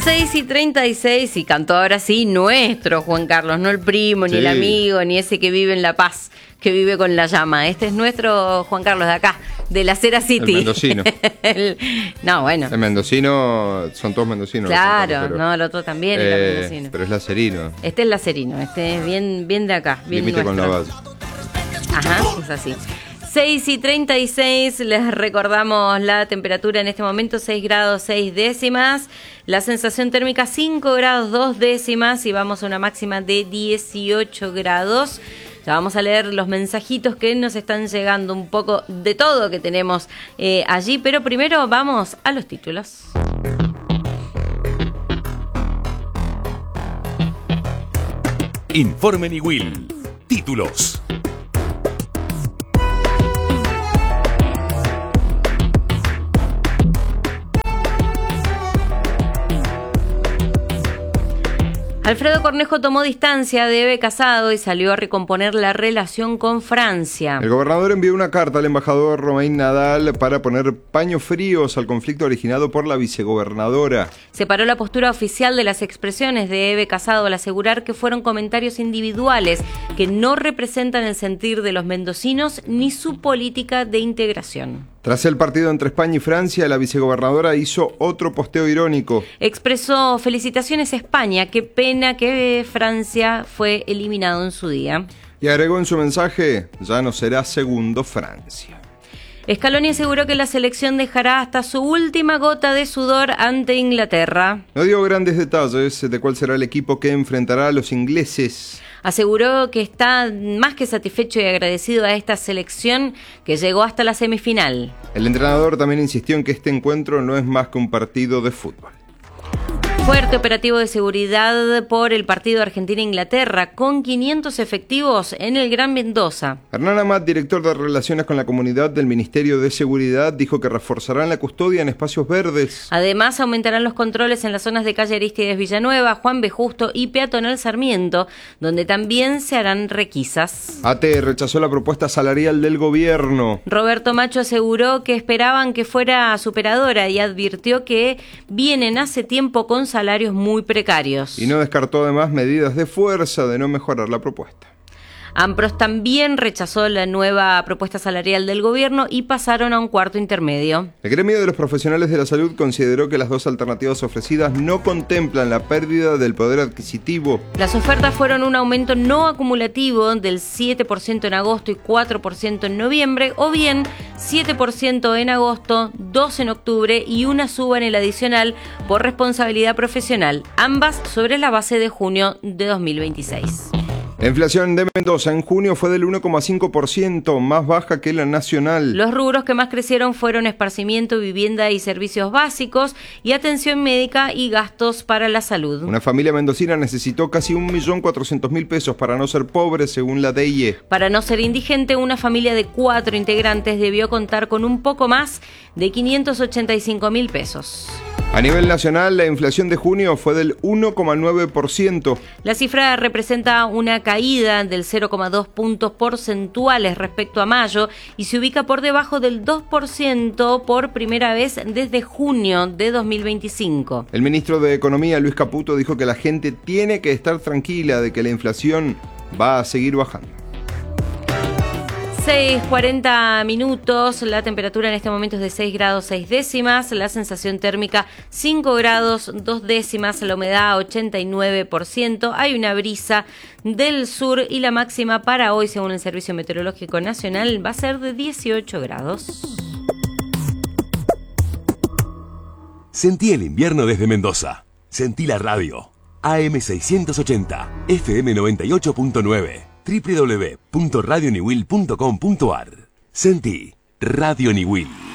6:36 y cantó ahora sí nuestro Juan Carlos, no el primo, ni el amigo, ni ese que vive en La Paz, que vive con la llama. Este es nuestro Juan Carlos de acá, de la Cera City. El mendocino. No, bueno. El mendocino, son todos mendocinos. Claro, Carlos, pero, no, el otro también era mendocino. Pero es lacerino. Este es lacerino, este es bien de acá, bien Límite con la nuestro. Valle. Ajá, es así. 6:36, les recordamos la temperatura en este momento, 6 grados 6 décimas, la sensación térmica 5 grados 2 décimas y vamos a una máxima de 18 grados. Ya vamos a leer los mensajitos que nos están llegando, un poco de todo que tenemos allí, pero primero vamos a los títulos. Informe Niwil. Títulos. Alfredo Cornejo tomó distancia de Eve Casado y salió a recomponer la relación con Francia. El gobernador envió una carta al embajador Romain Nadal para poner paños fríos al conflicto originado por la vicegobernadora. Separó la postura oficial de las expresiones de Eve Casado al asegurar que fueron comentarios individuales que no representan el sentir de los mendocinos ni su política de integración. Tras el partido entre España y Francia, la vicegobernadora hizo otro posteo irónico. Expresó: felicitaciones a España, qué pena que Francia fue eliminado en su día. Y agregó en su mensaje: ya no será segundo Francia. Scaloni aseguró que la selección dejará hasta su última gota de sudor ante Inglaterra. No dio grandes detalles de cuál será el equipo que enfrentará a los ingleses. Aseguró que está más que satisfecho y agradecido a esta selección que llegó hasta la semifinal. El entrenador también insistió en que este encuentro no es más que un partido de fútbol. Fuerte operativo de seguridad por el partido Argentina-Inglaterra, con 500 efectivos en el Gran Mendoza. Hernán Amat, director de Relaciones con la Comunidad del Ministerio de Seguridad, dijo que reforzarán la custodia en espacios verdes. Además, aumentarán los controles en las zonas de calle Arístides Villanueva, Juan B. Justo y Peatonal Sarmiento, donde también se harán requisas. ATE rechazó la propuesta salarial del gobierno. Roberto Macho aseguró que esperaban que fuera superadora y advirtió que vienen hace tiempo con salarios muy precarios. Y no descartó además medidas de fuerza de no mejorar la propuesta. AMPROS también rechazó la nueva propuesta salarial del gobierno y pasaron a un cuarto intermedio. El gremio de los profesionales de la salud consideró que las dos alternativas ofrecidas no contemplan la pérdida del poder adquisitivo. Las ofertas fueron un aumento no acumulativo del 7% en agosto y 4% en noviembre, o bien 7% en agosto, 2% en octubre y una suba en el adicional por responsabilidad profesional, ambas sobre la base de junio de 2026. La inflación de Mendoza en junio fue del 1,5%, más baja que la nacional. Los rubros que más crecieron fueron esparcimiento, vivienda y servicios básicos, y atención médica y gastos para la salud. Una familia mendocina necesitó casi 1.400.000 pesos para no ser pobre, según la DIE. Para no ser indigente, una familia de 4 integrantes debió contar con un poco más de 585.000 pesos. A nivel nacional, la inflación de junio fue del 1,9%. La cifra representa una caída del 0,2 puntos porcentuales respecto a mayo y se ubica por debajo del 2% por primera vez desde junio de 2025. El ministro de Economía, Luis Caputo, dijo que la gente tiene que estar tranquila de que la inflación va a seguir bajando. 6:40 minutos, la temperatura en este momento es de 6 grados 6 décimas, la sensación térmica 5 grados 2 décimas, la humedad 89%, hay una brisa del sur y la máxima para hoy, según el Servicio Meteorológico Nacional, va a ser de 18 grados. Sentí el invierno desde Mendoza. Sentí la radio. AM680, FM 98.9. www.radioniwil.com.ar. Sentí Radio Niwil.